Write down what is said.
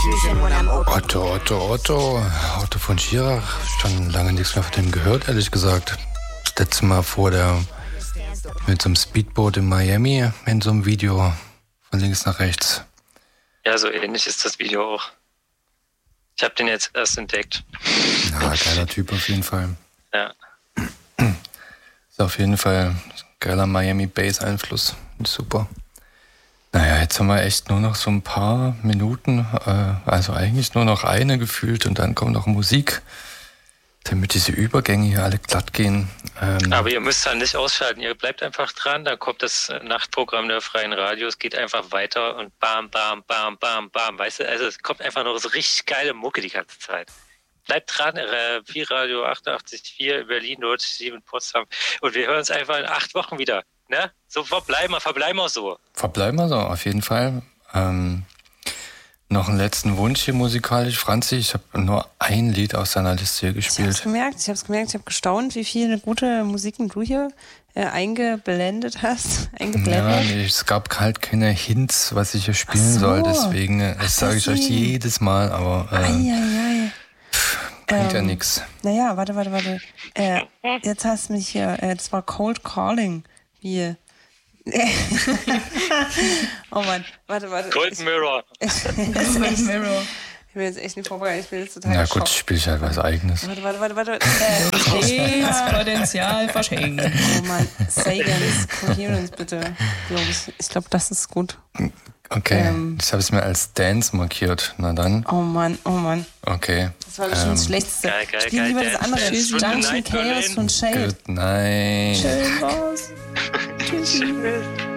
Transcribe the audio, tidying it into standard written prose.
Otto von Schirach. Schon lange nichts mehr von dem gehört, ehrlich gesagt. Das letzte Mal mit so einem Speedboot in Miami in so einem Video von links nach rechts. Ja, so ähnlich ist das Video auch. Ich habe den jetzt erst entdeckt. Ja, geiler Typ auf jeden Fall. Ja. Ist auf jeden Fall geiler Miami-Bass-Einfluss. Super. Naja, jetzt haben wir echt nur noch so ein paar Minuten, also eigentlich nur noch eine gefühlt und dann kommt noch Musik, damit diese Übergänge hier alle glatt gehen. Aber ihr müsst dann nicht ausschalten, ihr bleibt einfach dran, da kommt das Nachtprogramm der Freien Radios, geht einfach weiter und bam, bam, bam, bam, bam, weißt du, also es kommt einfach noch so richtig geile Mucke die ganze Zeit. Bleibt dran, Pi-Radio 88,4 Berlin, 97 in Potsdam und wir hören uns einfach in 8 Wochen wieder. Ne? So verbleiben wir so. Verbleiben wir so, auf jeden Fall. Noch einen letzten Wunsch hier musikalisch. Franzi, ich habe nur ein Lied aus deiner Liste hier gespielt. Ich habe gestaunt, wie viele gute Musiken du hier eingeblendet hast. Ja, es gab halt keine Hints, was ich hier spielen soll, deswegen das sage ich euch jedes Mal, aber bringt ja nichts. Naja, warte. Jetzt hast du mich hier, das war Cold Calling. Wie? Oh Mann, warte. Cold Mirror. Cold Mirror. Ich bin jetzt echt nicht vorbereitet, ich bin jetzt total geschockt. Ja gut, spiel ich halt was Eigenes. Warte. Potenzial verschenkt. Oh Mann, Sagans Coherence bitte. Ich glaube, das ist gut. Okay, ich habe es mir als Dance markiert. Na dann. Oh Mann. Okay. Das war bestimmt das Schlechteste. Geil, Spiel lieber das andere. Junction Chaos von Shade. Good night. Schön war's. Tschüss.